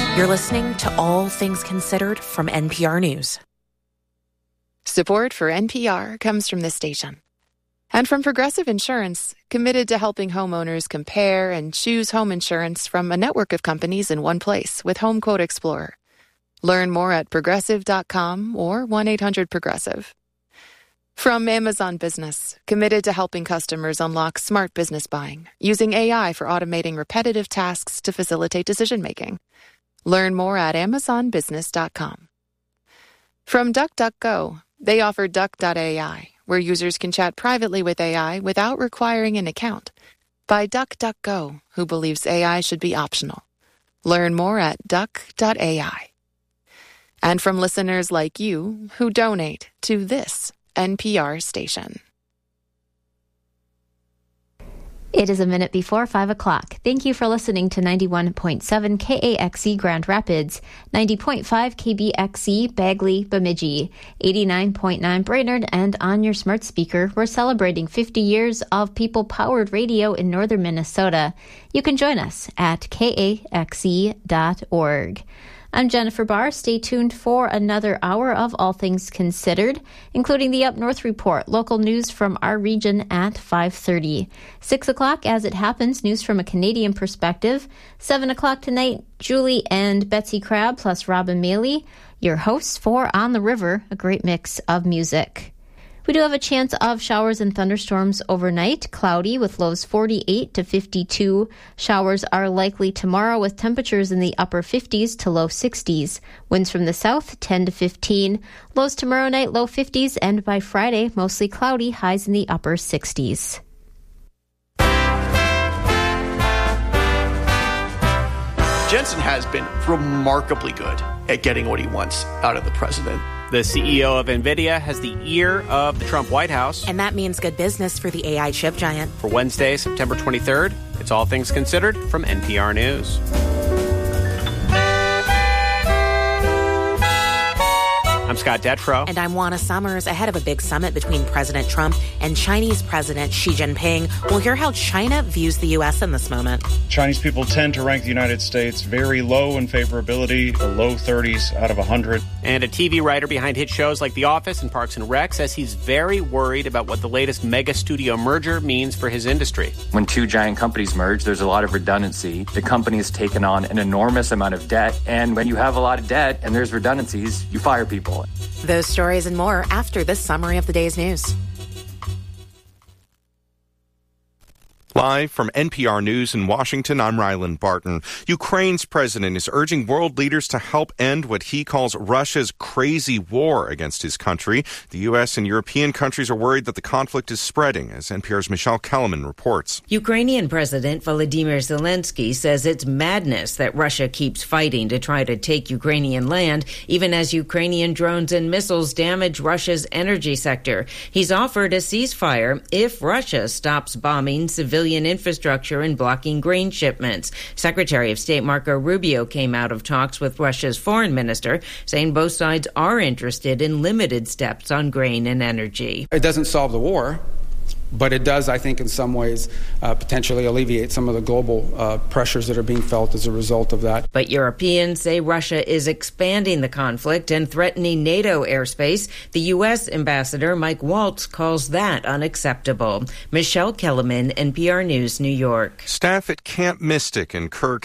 You're listening to All Things Considered from NPR News. Support for NPR comes from this station. And from Progressive Insurance, committed to helping homeowners compare and choose home insurance from a network of companies in one place with Home Quote Explorer. Learn more at progressive.com or 1-800-PROGRESSIVE. From Amazon Business, committed to helping customers unlock smart business buying, using AI for automating repetitive tasks to facilitate decision-making. Learn more at amazonbusiness.com. From DuckDuckGo, they offer Duck.ai, where users can chat privately with AI without requiring an account. By DuckDuckGo, who believes AI should be optional. Learn more at Duck.ai. And from listeners like you who donate to this NPR station. It is a minute before 5 o'clock. Thank you for listening to 91.7 KAXE Grand Rapids, 90.5 KBXE Bagley Bemidji, 89.9 Brainerd, and on your smart speaker, we're celebrating 50 years of people-powered radio in northern Minnesota. You can join us at kaxe.org. I'm Jennifer Barr. Stay tuned for another hour of All Things Considered, including the Up North Report, local news from our region at 5:30. 6 o'clock, as it happens, news from a Canadian perspective. 7 o'clock tonight, Julie and Betsy Crabb plus Robin Maley, your hosts for On the River, a great mix of music. We do have a chance of showers and thunderstorms overnight. Cloudy with lows 48 to 52. Showers are likely tomorrow with temperatures in the upper 50s to low 60s. Winds from the south 10 to 15. Lows tomorrow night low 50s, and by Friday mostly cloudy, highs in the upper 60s. Jensen has been remarkably good at getting what he wants out of the president. The CEO of NVIDIA has the ear of the Trump White House. And that means good business for the AI chip giant. For Wednesday, September 23rd, it's All Things Considered from NPR News. I'm Scott Detrow. And I'm Juana Summers. Ahead of a big summit between President Trump and Chinese President Xi Jinping, we'll hear how China views the U.S. in this moment. Chinese people tend to rank the United States very low in favorability, the low 30s out of 100. And a TV writer behind hit shows like The Office and Parks and Rec says he's very worried about what the latest mega studio merger means for his industry. When two giant companies merge, there's a lot of redundancy. The company has taken on an enormous amount of debt. And when you have a lot of debt and there's redundancies, you fire people. Those stories and more after this summary of the day's news. Live from NPR News in Washington, I'm Ryland Barton. Ukraine's president is urging world leaders to help end what he calls Russia's crazy war against his country. The U.S. and European countries are worried that the conflict is spreading, as NPR's Michelle Kellerman reports. Ukrainian President Volodymyr Zelensky says it's madness that Russia keeps fighting to try to take Ukrainian land, even as Ukrainian drones and missiles damage Russia's energy sector. He's offered a ceasefire if Russia stops bombing civilian infrastructure and blocking grain shipments. Secretary of State Marco Rubio came out of talks with Russia's foreign minister, saying both sides are interested in limited steps on grain and energy. It doesn't solve the war, but it does, I think, in some ways, potentially alleviate some of the global pressures that are being felt as a result of that. But Europeans say Russia is expanding the conflict and threatening NATO airspace. The U.S. ambassador Mike Waltz calls that unacceptable. Michelle Kellerman, NPR News, New York. Staff at Camp Mystic in Kerr